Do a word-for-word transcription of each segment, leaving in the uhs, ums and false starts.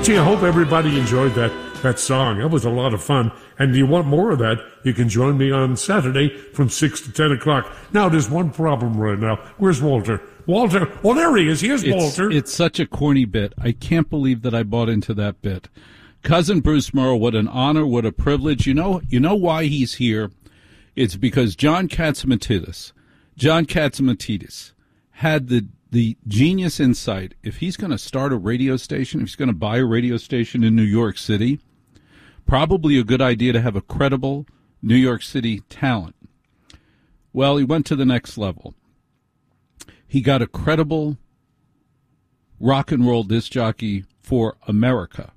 gee, I hope everybody enjoyed that, that song. That was a lot of fun. And you want more of that, you can join me on Saturday from six to ten o'clock. Now, there's one problem right now. Where's Walter? Walter. Oh, there he is. Here's it's, Walter. It's such a corny bit. I can't believe that I bought into that bit. Cousin Bruce Morrow, what an honor, what a privilege. You know, you know why he's here? It's because John Catsimatidis, John Catsimatidis had the the genius insight. If he's going to start a radio station, if he's going to buy a radio station in New York City, probably a good idea to have a credible New York City talent. Well, he went to the next level. He got a credible rock and roll disc jockey for America.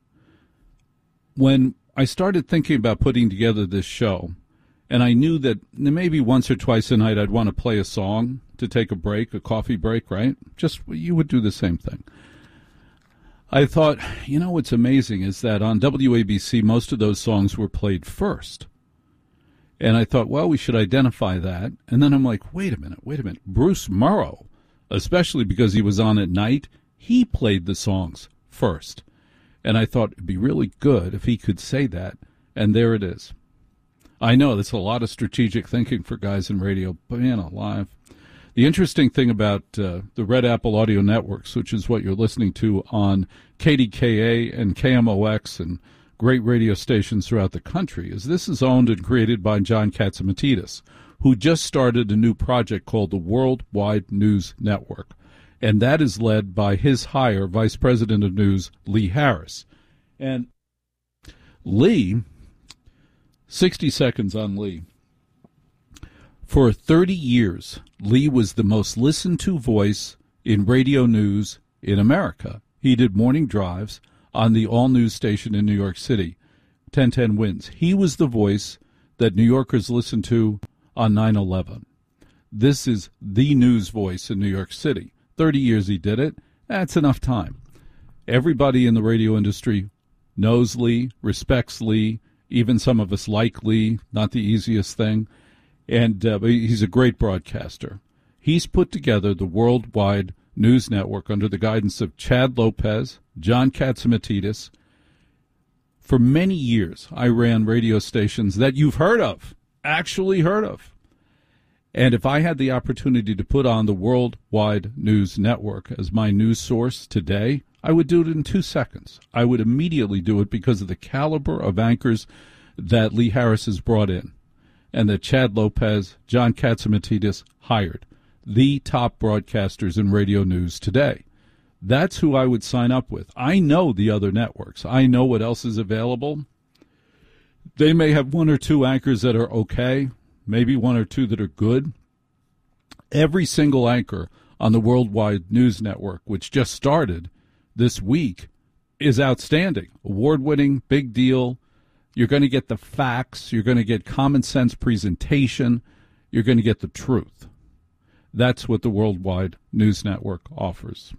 When I started thinking about putting together this show, and I knew that maybe once or twice a night I'd want to play a song to take a break, a coffee break, right? Just, you would do the same thing. I thought, you know what's amazing is that on W A B C, most of those songs were played first. And I thought, well, we should identify that. And then I'm like, wait a minute, wait a minute. Bruce Morrow, especially because he was on at night, he played the songs first. And I thought it'd be really good if he could say that. And there it is. I know that's a lot of strategic thinking for guys in radio, but man alive. The interesting thing about uh, the Red Apple Audio Networks, which is what you're listening to on K D K A and K M O X and great radio stations throughout the country, is this is owned and created by John Catsimatidis, who just started a new project called the Worldwide News Network. And that is led by his hire, Vice President of News, Lee Harris. And Lee, sixty seconds on Lee. For thirty years, Lee was the most listened to voice in radio news in America. He did morning drives on the all-news station in New York City, ten ten Wins. He was the voice that New Yorkers listened to on nine eleven. This is the news voice in New York City. thirty years he did it. That's enough time. Everybody in the radio industry knows Lee, respects Lee. Even some of us like Lee, not the easiest thing. And uh, he's a great broadcaster. He's put together the Worldwide News Network under the guidance of Chad Lopez, John Catsimatidis. For many years, I ran radio stations that you've heard of, actually heard of. And if I had the opportunity to put on the Worldwide News Network as my news source today, I would do it in two seconds. I would immediately do it because of the caliber of anchors that Lee Harris has brought in and that Chad Lopez, John Catsimatidis hired, the top broadcasters in radio news today. That's who I would sign up with. I know the other networks. I know what else is available. They may have one or two anchors that are okay, maybe one or two that are good. Every single anchor on the Worldwide News Network, which just started this week, is outstanding. Award-winning, big deal. You're going to get the facts. You're going to get common sense presentation. You're going to get the truth. That's what the Worldwide News Network offers.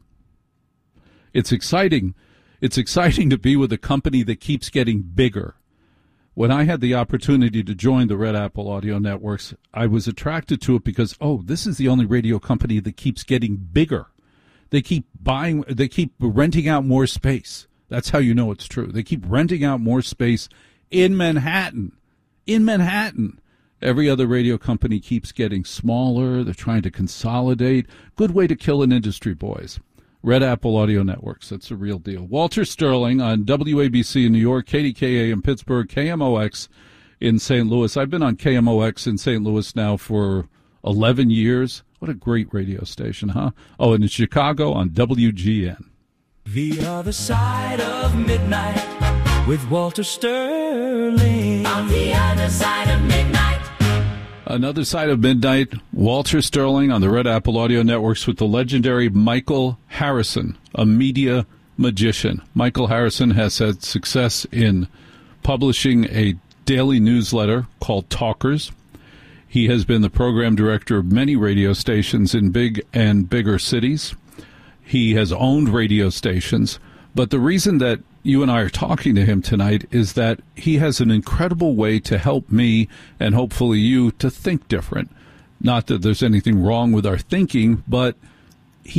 It's exciting. It's exciting to be with a company that keeps getting bigger. When I had the opportunity to join the Red Apple Audio Networks, I was attracted to it because, oh, this is the only radio company that keeps getting bigger. They keep buying, they keep renting out more space. That's how you know it's true. They keep renting out more space in Manhattan. In Manhattan. Every other radio company keeps getting smaller. They're trying to consolidate. Good way to kill an industry, boys. Red Apple Audio Networks. That's a real deal. Walter Sterling on W A B C in New York, K D K A in Pittsburgh, K M O X in Saint Louis. I've been on K M O X in Saint Louis now for eleven years. What a great radio station, huh? Oh, and in Chicago on W G N. The Other Side of Midnight with Walter Sterling. On the Other Side of Midnight. Another Side of Midnight, Walter Sterling on the Red Apple Audio Networks with the legendary Michael Harrison, a media magician. Michael Harrison has had success in publishing a daily newsletter called Talkers. He has been the program director of many radio stations in big and bigger cities. He has owned radio stations. But the reason that you and I are talking to him tonight is that he has an incredible way to help me and hopefully you to think different. Not that there's anything wrong with our thinking, but he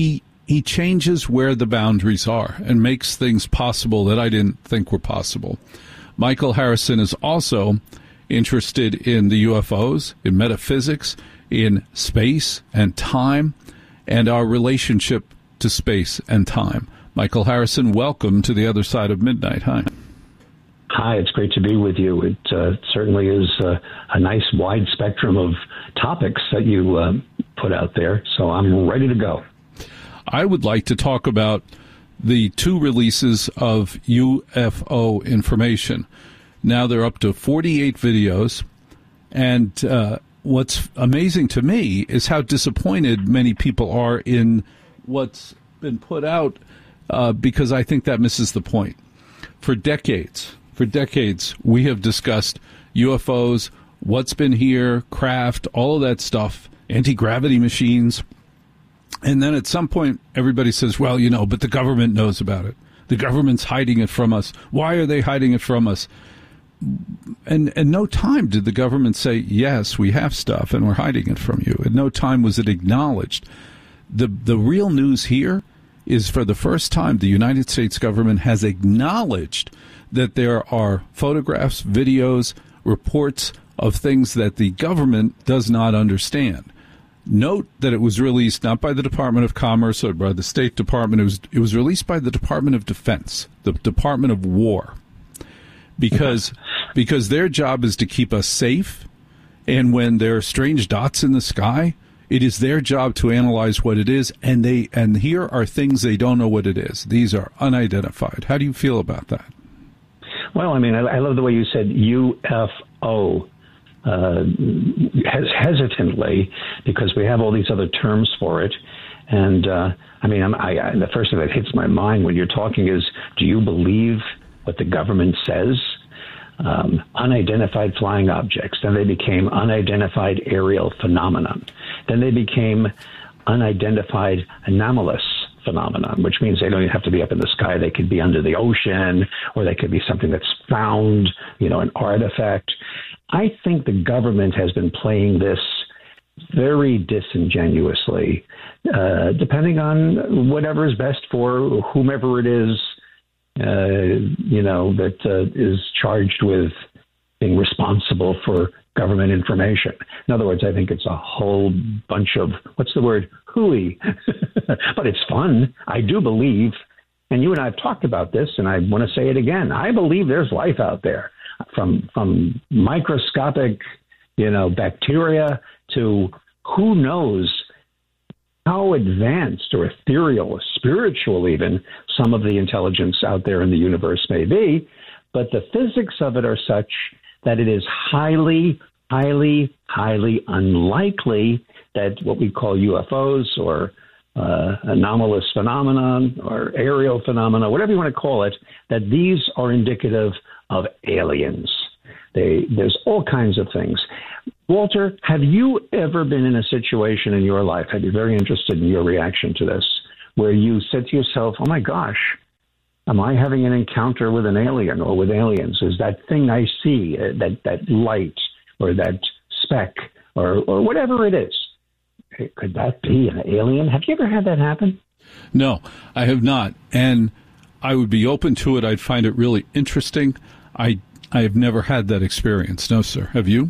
he changes where the boundaries are and makes things possible that I didn't think were possible. Michael Harrison is also interested in the U F Os, in metaphysics, in space and time, and our relationship to space and time. Michael Harrison, welcome to The Other Side of Midnight. Hi. Hi, it's great to be with you. It uh, certainly is uh, a nice wide spectrum of topics that you uh, put out there, so I'm ready to go. I would like to talk about the two releases of U F O information. Now they're up to forty-eight videos, and uh, what's amazing to me is how disappointed many people are in what's been put out, uh, because I think that misses the point. For decades, for decades, we have discussed U F Os, what's been here, craft, all of that stuff, anti-gravity machines. And then at some point, everybody says, well, you know, but the government knows about it. The government's hiding it from us. Why are they hiding it from us? And at no time did the government say, yes, we have stuff and we're hiding it from you. At no time was it acknowledged. The, the real news here is, for the first time, the United States government has acknowledged that there are photographs, videos, reports of things that the government does not understand. Note that it was released not by the Department of Commerce or by the State Department. It was it was released by the Department of Defense, the Department of War, because because their job is to keep us safe. And when there are strange dots in the sky, it is their job to analyze what it is. And they and here are things they don't know what it is. These are unidentified. How do you feel about that? Well, I mean, I, I love the way you said U F O. Uh, hes- hesitantly, because we have all these other terms for it. And, uh, I mean, I'm, I, I, the first thing that hits my mind when you're talking is, do you believe what the government says? Um, unidentified flying objects. Then they became unidentified aerial phenomenon. Then they became unidentified anomalous phenomenon, which means they don't even have to be up in the sky. They could be under the ocean, or they could be something that's found, you know, an artifact. I think the government has been playing this very disingenuously, uh, depending on whatever is best for whomever it is, uh, you know, that uh, is charged with being responsible for government information. In other words, I think it's a whole bunch of, what's the word, hooey. But it's fun. I do believe, and you and I have talked about this, and I want to say it again, I believe there's life out there. From from microscopic, you know, bacteria to who knows how advanced or ethereal or spiritual even some of the intelligence out there in the universe may be. But the physics of it are such that it is highly, highly, highly unlikely that what we call U F Os or uh, anomalous phenomenon or aerial phenomena, whatever you want to call it, that these are indicative of aliens. They, there's all kinds of things. Walter, have you ever been in a situation in your life, I'd be very interested in your reaction to this, where you said to yourself, oh my gosh, am I having an encounter with an alien or with aliens? Is that thing I see, uh, that, that light or that speck or, or whatever it is, could that be an alien? Have you ever had that happen? No, I have not. And I would be open to it. I'd find it really interesting. I I have never had that experience. No, sir. Have you?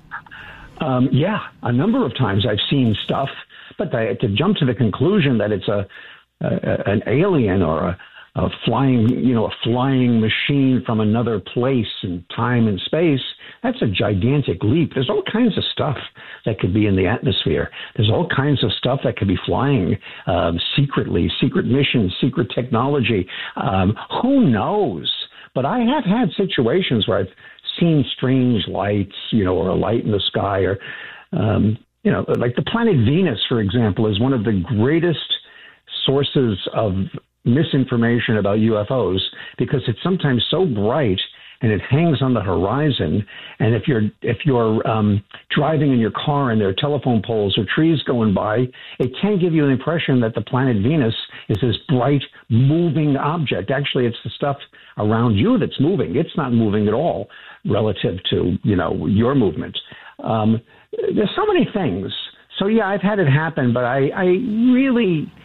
Um, yeah, a number of times I've seen stuff, but I, to jump to the conclusion that it's a, a an alien or a, a flying, you know, a flying machine from another place in time and space, that's a gigantic leap. There's all kinds of stuff that could be in the atmosphere. There's all kinds of stuff that could be flying um, secretly, secret missions, secret technology. Um, who knows? But I have had situations where I've seen strange lights, you know, or a light in the sky, or, um, you know, like the planet Venus, for example, is one of the greatest sources of misinformation about U F Os because it's sometimes so bright and it hangs on the horizon. And if you're if you're um, driving in your car and there are telephone poles or trees going by, it can give you an impression that the planet Venus is this bright, moving object. Actually, it's the stuff around you that's moving. It's not moving at all relative to, you know, your movement. Um, there's so many things. So, yeah, I've had it happen, but I, I really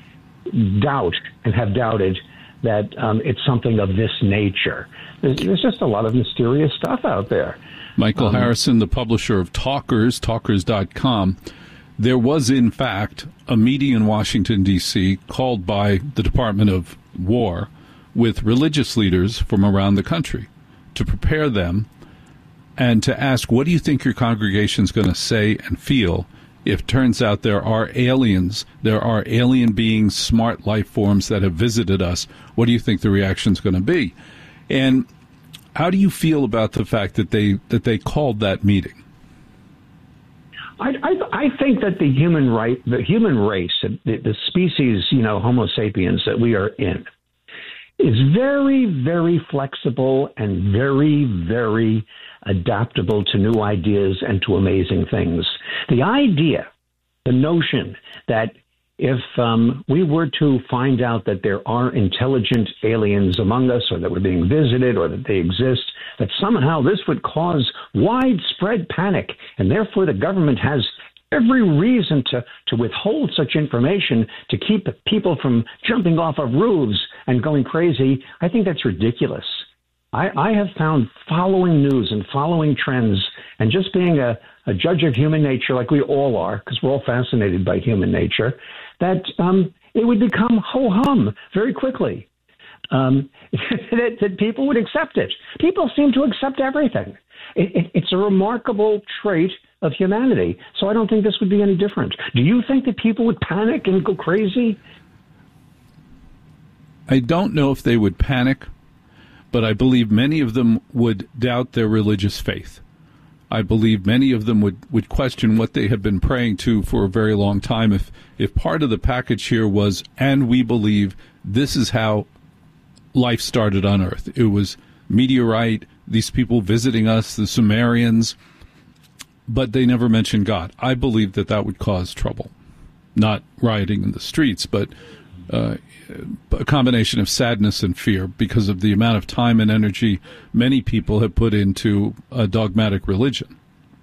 doubt and have doubted that um, it's something of this nature. There's, there's just a lot of mysterious stuff out there. Michael um, Harrison, the publisher of Talkers, talkers dot com. There was, in fact, a meeting in Washington, D C called by the Department of War with religious leaders from around the country to prepare them and to ask, what do you think your congregation's going to say and feel if it turns out there are aliens, there are alien beings, smart life forms that have visited us? What do you think the reaction's going to be? And how do you feel about the fact that they that they called that meeting? I, I, I think that the human right, the human race, the, the species, you know, Homo sapiens that we are in, is very, very flexible and very, very adaptable to new ideas and to amazing things. The idea, the notion that if um, we were to find out that there are intelligent aliens among us, or that we're being visited, or that they exist, that somehow this would cause widespread panic, and therefore the government has every reason to, to withhold such information to keep people from jumping off of roofs and going crazy, I think that's ridiculous. I, I have found following news and following trends and just being a, a judge of human nature, like we all are, because we're all fascinated by human nature, that um, it would become ho-hum very quickly, um, that, that people would accept it. People seem to accept everything. It, it, it's a remarkable trait of humanity, so I don't think this would be any different. Do you think that people would panic and go crazy? I don't know if they would panic, but I believe many of them would doubt their religious faith. I believe many of them would, would question what they have been praying to for a very long time. If if part of the package here was, and we believe this is how life started on Earth. It was meteorite, these people visiting us, the Sumerians, but they never mentioned God. I believe that that would cause trouble. Not rioting in the streets, but uh, a combination of sadness and fear because of the amount of time and energy many people have put into a dogmatic religion.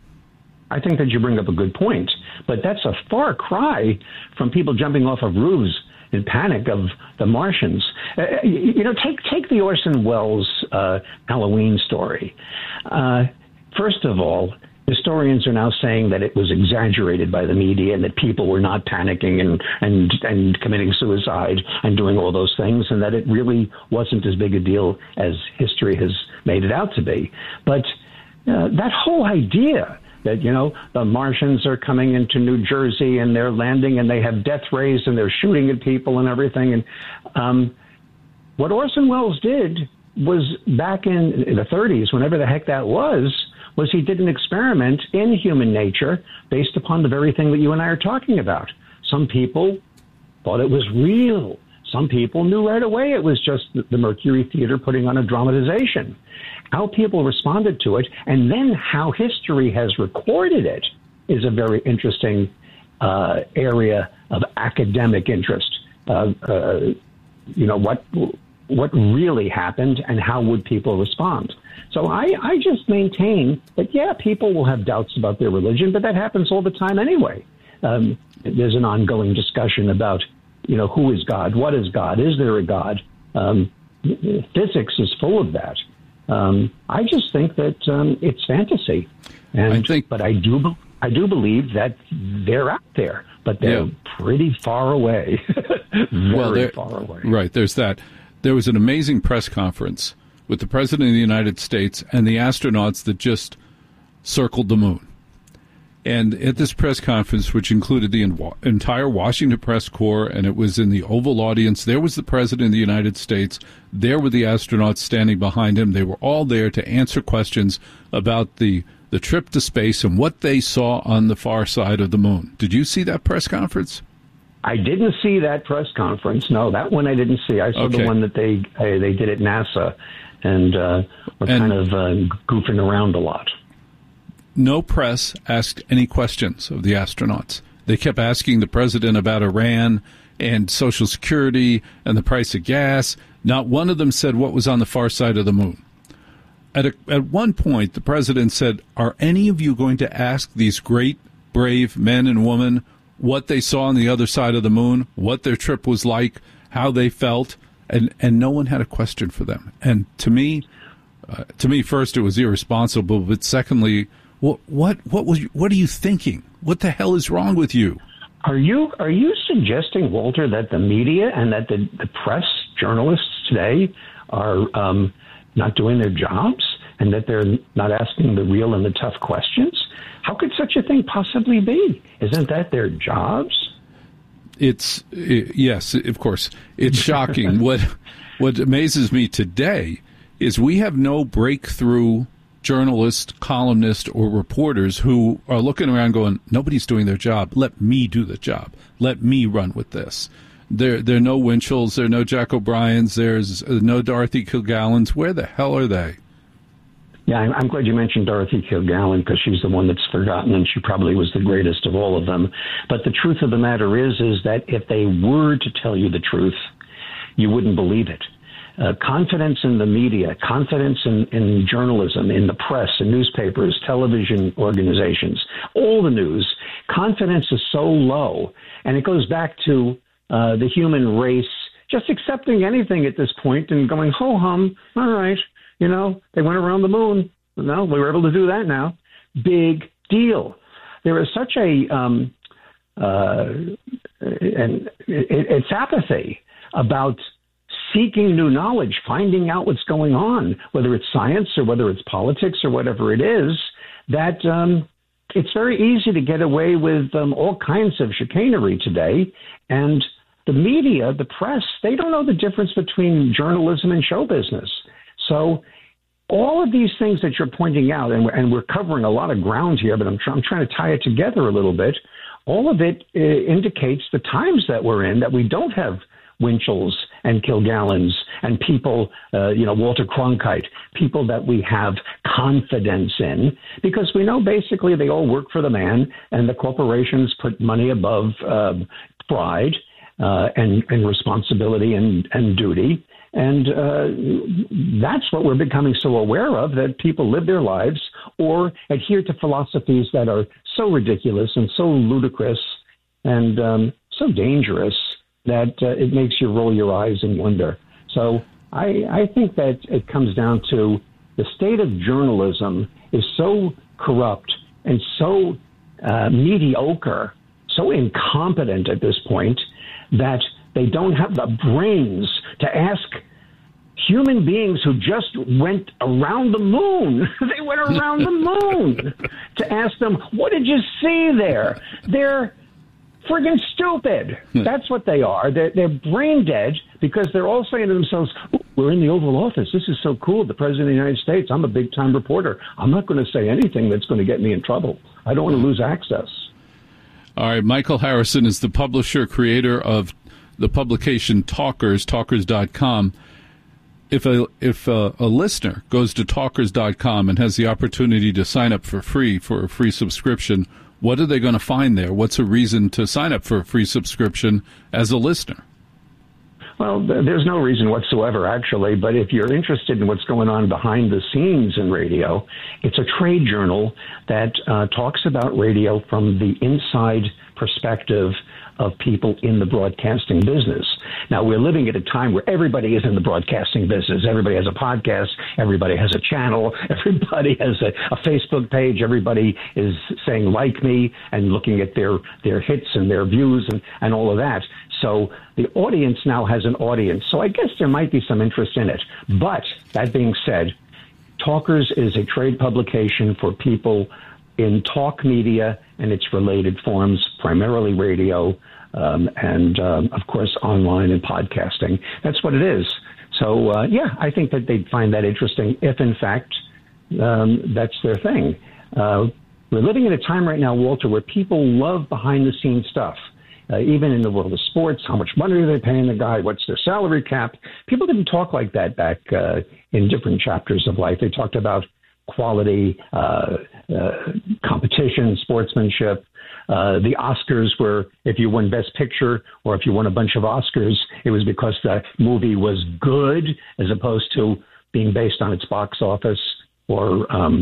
I think that you bring up a good point, but that's a far cry from people jumping off of roofs in panic of the Martians. Uh, you, you know, take take the Orson Welles uh, Halloween story. Uh, first of all, historians are now saying that it was exaggerated by the media and that people were not panicking and, and, and committing suicide and doing all those things, and that it really wasn't as big a deal as history has made it out to be. But uh, that whole idea that, you know, the Martians are coming into New Jersey and they're landing and they have death rays and they're shooting at people and everything. And um, what Orson Welles did was back in, in the thirties, whenever the heck that was, was he did an experiment in human nature based upon the very thing that you and I are talking about. Some people thought it was real. Some people knew right away it was just the Mercury Theater putting on a dramatization. How people responded to it, and then how history has recorded it, is a very interesting uh, area of academic interest. Uh, uh, you know, what what really happened and how would people respond? So I, I just maintain that, yeah, people will have doubts about their religion, but that happens all the time anyway. Um, there's an ongoing discussion about, you know, who is God? What is God? Is there a God? Um, physics is full of that. Um, I just think that um, it's fantasy. And, I think, but I do, I do believe that they're out there, but they're yeah. pretty far away. Very well, far away. Right, there's that. There was an amazing press conference with the President of the United States and the astronauts that just circled the moon. And at this press conference, which included the entire Washington Press Corps, and it was in the Oval Audience, there was the President of the United States. There were the astronauts standing behind him. They were all there to answer questions about the, the trip to space and what they saw on the far side of the moon. Did you see that press conference? I didn't see that press conference. No, that one I didn't see. I saw okay. the one that they uh, they did at NASA, and uh, were and kind of uh, goofing around a lot. No press asked any questions of the astronauts. They kept asking the president about Iran and Social Security and the price of gas. Not one of them said what was on the far side of the moon. At a, at one point, the president said, "Are any of you going to ask these great, brave men and women what they saw on the other side of the moon, what their trip was like, how they felt, and, and no one had a question for them. And to me, uh, to me, first, it was irresponsible, but secondly, what what what was you, what are you thinking? What the hell is wrong with you? Are you are you suggesting, Walter, that the media and that the, the press, journalists today are um, not doing their jobs and that they're not asking the real and the tough questions? How could such a thing possibly be? Isn't that their jobs? It's it, yes, of course. It's shocking. what what amazes me today is we have no breakthrough journalists, columnists, or reporters who are looking around going, nobody's doing their job. Let me do the job. Let me run with this. There, there are no Winchells. There are no Jack O'Briens. There's no Dorothy Kilgallons. Where the hell are they? Yeah, I'm glad you mentioned Dorothy Kilgallen because she's the one that's forgotten, and she probably was the greatest of all of them. But the truth of the matter is, is that if they were to tell you the truth, you wouldn't believe it. Uh, confidence in the media, confidence in, in journalism, in the press, in newspapers, television organizations, all the news, confidence is so low. And it goes back to uh, the human race just accepting anything at this point and going, ho-hum, all right, you know, they went around the moon. No, we were able to do that now. Big deal. There is such a, um, uh, and it, it's apathy about seeking new knowledge, finding out what's going on, whether it's science or whether it's politics or whatever it is, that um, it's very easy to get away with um, all kinds of chicanery today. And the media, the press, they don't know the difference between journalism and show business. So all of these things that you're pointing out, and we're, and we're covering a lot of ground here, but I'm, try, I'm trying to tie it together a little bit. All of it uh, indicates the times that we're in, that we don't have Winchells and Kilgallons and people, uh, you know, Walter Cronkite, people that we have confidence in, because we know basically they all work for the man, and the corporations put money above uh, pride uh, and, and responsibility and, and duty. And uh, that's what we're becoming so aware of, that people live their lives or adhere to philosophies that are so ridiculous and so ludicrous and um, so dangerous that uh, it makes you roll your eyes and wonder. So I, I think that it comes down to the state of journalism is so corrupt and so uh, mediocre, so incompetent at this point, that they don't have the brains to ask human beings who just went around the moon. They went around the moon to ask them, what did you see there? They're friggin' stupid. That's what they are. They're, they're brain dead because they're all saying to themselves, we're in the Oval Office. This is so cool. The President of the United States. I'm a big-time reporter. I'm not going to say anything that's going to get me in trouble. I don't want to lose access. All right. Michael Harrison is the publisher, creator of the publication Talkers, talkers dot com. If a if a, a listener goes to talkers dot com and has the opportunity to sign up for free for a free subscription, what are they going to find there? What's a reason to sign up for a free subscription as a listener? Well, there's no reason whatsoever, actually. But if you're interested in what's going on behind the scenes in radio, it's a trade journal that uh, talks about radio from the inside perspective of people in the broadcasting business. Now, we're living at a time where everybody is in the broadcasting business. Everybody has a podcast. Everybody has a channel. Everybody has a, a Facebook page. Everybody is saying, like me, and looking at their, their hits and their views and, and all of that. So the audience now has an audience. So I guess there might be some interest in it. But that being said, Talkers is a trade publication for people in talk media and its related forms, primarily radio, um, and, um, of course, online and podcasting. That's what it is. So, uh, yeah, I think that they'd find that interesting if, in fact, um, that's their thing. Uh, we're living in a time right now, Walter, where people love behind-the-scenes stuff. Uh, even in the world of sports, how much money are they paying the guy? What's their salary cap? People didn't talk like that back uh, in different chapters of life. They talked about quality, uh, uh, competition, sportsmanship. Uh, the Oscars were, if you won Best Picture or if you won a bunch of Oscars, it was because the movie was good as opposed to being based on its box office or um,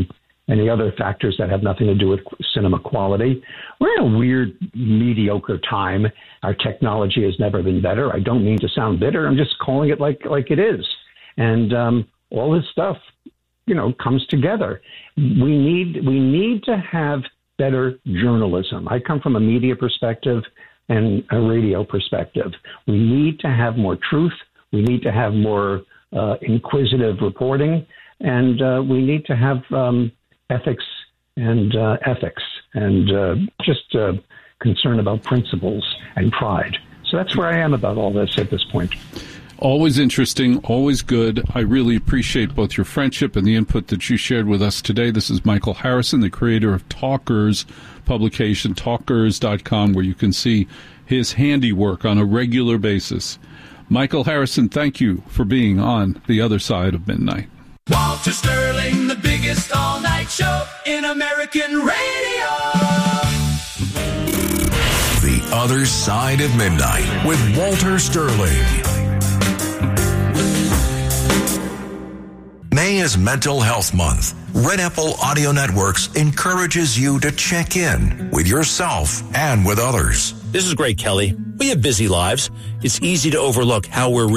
any other factors that have nothing to do with cinema quality. We're in a weird, mediocre time. Our technology has never been better. I don't mean to sound bitter. I'm just calling it like like it is. And um, all this stuff, you know, comes together. We need we need to have better journalism. I come from a media perspective and a radio perspective. We need to have more truth. We need to have more uh, inquisitive reporting, and uh, we need to have um, ethics and uh, ethics and uh, just uh, concern about principles and pride. So that's where I am about all this at this point. Always interesting, always good. I really appreciate both your friendship and the input that you shared with us today. This is Michael Harrison, the creator of Talkers publication, talkers dot com, where you can see his handiwork on a regular basis. Michael Harrison, thank you for being on The Other Side of Midnight. Walter Sterling, the biggest all-night show in American radio. The Other Side of Midnight with Walter Sterling. May is Mental Health Month. Red Apple Audio Networks encourages you to check in with yourself and with others. This is Greg Kelly. We have busy lives. It's easy to overlook how we're